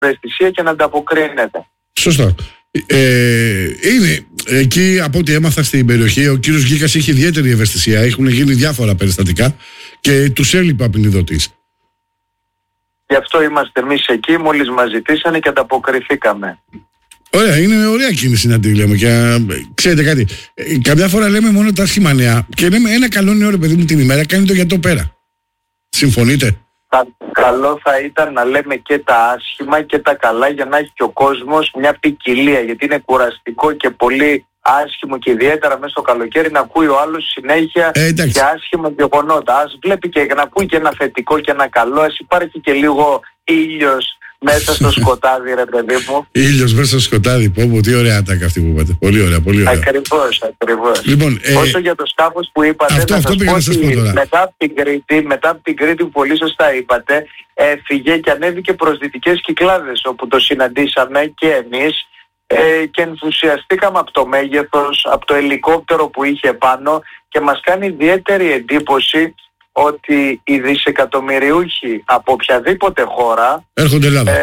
ευαισθησία και να ανταποκρίνεται. Σωστά. Είναι εκεί, από ό,τι έμαθα στην περιοχή, ο κύριος Γκίκας έχει ιδιαίτερη ευαισθησία. Έχουν γίνει διάφορα περιστατικά και τους έλειπε απεινιδωτής. Γι' αυτό είμαστε εμείς εκεί, μόλις μας ζητήσανε και ανταποκριθήκαμε. Ωραία, είναι ωραία κίνηση να τη λέμε. Και ξέρετε κάτι, καμιά φορά λέμε μόνο τα άσχημα νέα και λέμε ένα καλό νέο, ρε παιδί μου, την ημέρα κάνει το για το πέρα. Συμφωνείτε? Καλό θα ήταν να λέμε και τα άσχημα και τα καλά για να έχει και ο κόσμος μια ποικιλία, γιατί είναι κουραστικό και πολύ άσχημο και ιδιαίτερα μέσα στο καλοκαίρι να ακούει ο άλλος συνέχεια για άσχημα γεγονότα. Ας βλέπει και να ακούει και ένα θετικό και ένα καλό, ας υπάρχει και λίγο ήλιος μέσα στο σκοτάδι, ρε παιδί μου. Ήλιος μέσα στο σκοτάδι, πω, τι ωραία ατάκα αυτή που είπατε. Πολύ ωραία, πολύ ωραία. Ακριβώς. Λοιπόν, όσο για το σκάφος που είπατε, αυτό πήγα να σας πω τώρα. μετά από την Κρήτη που πολύ σωστά είπατε, έφυγε και ανέβηκε προς Δυτικές Κυκλάδες, όπου το συναντήσαμε και εμείς και ενθουσιαστήκαμε από το μέγεθος, από το ελικόπτερο που είχε πάνω και μας κάνει ιδιαίτερη εντύπωση ότι οι δισεκατομμυριούχοι από οποιαδήποτε χώρα έρχονται Ελλάδα.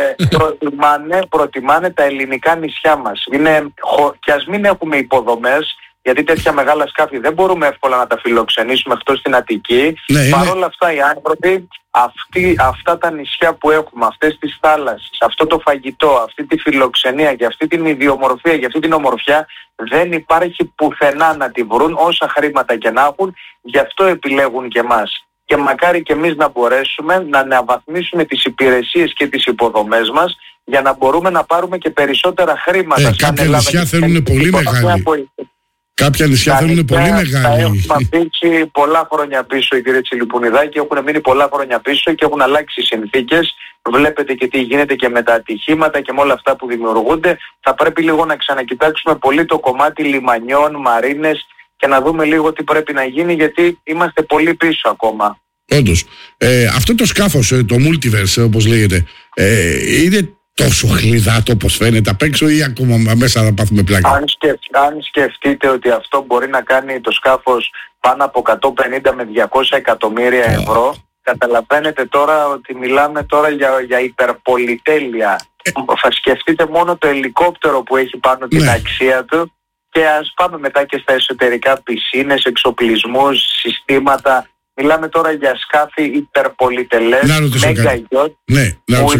Προτιμάνε τα ελληνικά νησιά μας. Και ας μην έχουμε υποδομές, γιατί τέτοια μεγάλα σκάφη δεν μπορούμε εύκολα να τα φιλοξενήσουμε εκτός στην Αττική. Παρ' όλα αυτά οι άνθρωποι, αυτά τα νησιά που έχουμε, αυτές τις θάλασσες, αυτό το φαγητό, αυτή τη φιλοξενία και αυτή την ιδιομορφία και αυτή την ομορφιά δεν υπάρχει πουθενά να τη βρουν όσα χρήματα και να έχουν, γι' αυτό επιλέγουν και εμάς. Και μακάρι και εμείς να μπορέσουμε να αναβαθμίσουμε τις υπηρεσίες και τις υποδομές μας για να μπορούμε να πάρουμε και περισσότερα χρήματα. Κάποια νησιά θέλουν πολύ μεγάλη. Κάποια νησιά θέλουν πολύ μεγάλη. Τα έχουμε αφήσει πολλά χρόνια πίσω, κύριε Τσιλιπουνιδάκη, έχουν μείνει πολλά χρόνια πίσω και έχουν αλλάξει οι συνθήκες. Βλέπετε και τι γίνεται και με τα ατυχήματα και με όλα αυτά που δημιουργούνται. Θα πρέπει λίγο να ξανακοιτάξουμε πολύ το κομμάτι λιμανιών, μαρίνες και να δούμε λίγο τι πρέπει να γίνει, γιατί είμαστε πολύ πίσω ακόμα. Όντως. Αυτό το σκάφος, το Multiverse όπως λέγεται, είναι τόσο χλιδάτο όπως φαίνεται απ' έξω ή ακόμα μέσα να πάθουμε πλάκα? Αν σκεφτείτε ότι αυτό μπορεί να κάνει το σκάφος πάνω από 150 με 200 εκατομμύρια ευρώ, καταλαβαίνετε τώρα ότι μιλάμε τώρα για υπερπολιτέλεια. Θα σκεφτείτε μόνο το ελικόπτερο που έχει πάνω την αξία του και ας πάμε μετά και στα εσωτερικά, πισίνες, εξοπλισμούς, συστήματα. Μιλάμε τώρα για σκάφη υπερπολιτελές, μέγα γιότ, που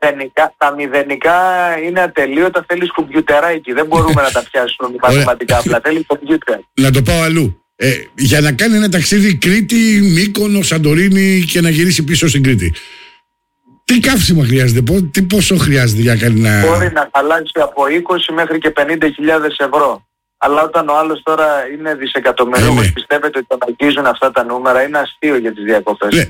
τα μηδενικά είναι ατελείωτα, θέλεις κομπιουτεράκι, δεν μπορούμε να τα πιάσουμε μαθηματικά απλά, θέλει κομπιούτερ. Να το πάω αλλού. Για να κάνει ένα ταξίδι Κρήτη, Μύκονο, Σαντορίνη και να γυρίσει πίσω στην Κρήτη, τι καύσιμο χρειάζεται, πόσο χρειάζεται για να κάνει Μπορεί να χαλάσει από 20 μέχρι και 50.000 ευρώ. Αλλά όταν ο άλλος τώρα είναι δισεκατομμυρίουχος, πιστεύετε ότι θα αγγίζουν αυτά τα νούμερα, είναι αστείο για τις διακοπές.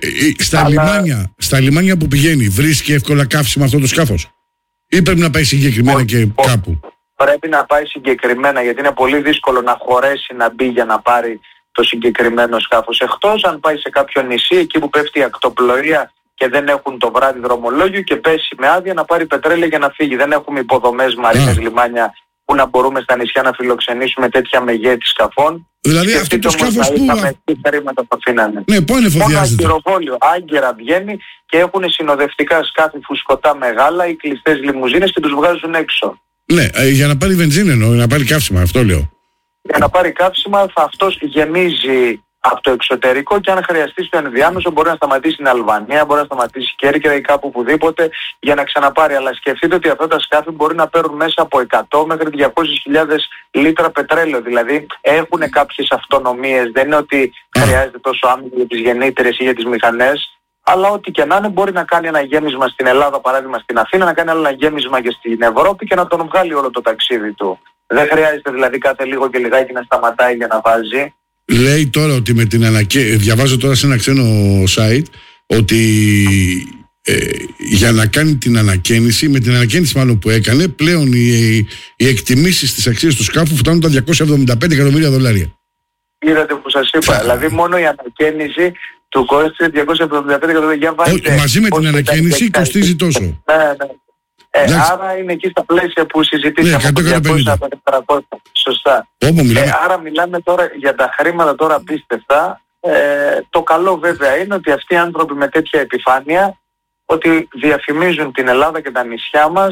Στα λιμάνια που πηγαίνει, βρίσκει εύκολα καύσιμο αυτό το σκάφος? Ή πρέπει να πάει συγκεκριμένα και κάπου? Πρέπει να πάει συγκεκριμένα, γιατί είναι πολύ δύσκολο να χωρέσει να μπει για να πάρει το συγκεκριμένο σκάφος. Εκτός αν πάει σε κάποιο νησί, εκεί που πέφτει η ακτοπλοεία και δεν έχουν το βράδυ δρομολόγιο και πέσει με άδεια να πάρει πετρέλαιο για να φύγει. Δεν έχουμε υποδομές, μαρίνες, λιμάνια που να μπορούμε στα νησιά να φιλοξενήσουμε τέτοια μεγέθη σκαφών. Δηλαδή αυτό το σκάφος που... Τι χρήματα που αφήνανε. Ναι, πού ανεφοδιάζεται? Μόνο αγκυροβόλιο, άγκαιρα βγαίνει και έχουν συνοδευτικά σκάφη φουσκωτά μεγάλα ή κλειστές λιμουζίνες και τους βγάζουν έξω. Ναι, για να πάρει βενζίνη εννοώ, να πάρει καύσιμα, αυτό λέω. Για να πάρει καύσιμα αυτός γεμίζει από το εξωτερικό και αν χρειαστεί στο ενδιάμεσο μπορεί να σταματήσει στην Αλβανία, μπορεί να σταματήσει Κέρκυρα ή κάπου οπουδήποτε για να ξαναπάρει. Αλλά σκεφτείτε ότι αυτά τα σκάφη μπορεί να παίρνουν μέσα από 100 μέχρι 200.000 λίτρα πετρέλαιο. Δηλαδή έχουν κάποιες αυτονομίες. Δεν είναι ότι χρειάζεται τόσο άμυνα για τις γεννήτριες ή για τις μηχανές. Αλλά ό,τι και να είναι μπορεί να κάνει ένα γέμισμα στην Ελλάδα, παράδειγμα στην Αθήνα, να κάνει άλλο ένα γέμισμα και στην Ευρώπη και να τον βγάλει όλο το ταξίδι του. Δεν χρειάζεται δηλαδή κάθε λίγο και λιγάκι να σταματάει για να βάζει. Λέει τώρα ότι με την διαβάζω τώρα σε ένα ξένο site ότι για να κάνει την ανακαίνιση, με την ανακαίνιση μάλλον που έκανε, πλέον οι εκτιμήσεις της αξίας του σκάφου φτάνουν τα $275 εκατομμύρια. Είδατε που σας είπα, δηλαδή μόνο η ανακαίνιση του κόστησε $275 εκατομμύρια. Μαζί με την ανακαίνιση κοστίζει τόσο. Ναι. Άρα είναι εκεί στα πλαίσια που συζητήσαμε. Ναι, 200-400. Σωστά. Άρα μιλάμε τώρα για τα χρήματα τώρα απίστευτα. Το καλό βέβαια είναι ότι αυτοί οι άνθρωποι με τέτοια επιφάνεια ότι διαφημίζουν την Ελλάδα και τα νησιά μας